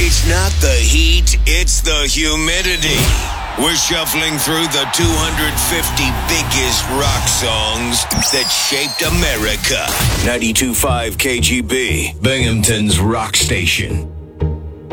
It's not the heat, it's the humidity. We're shuffling through the 250 biggest rock songs that shaped America. 92.5 KGB, Binghamton's rock station.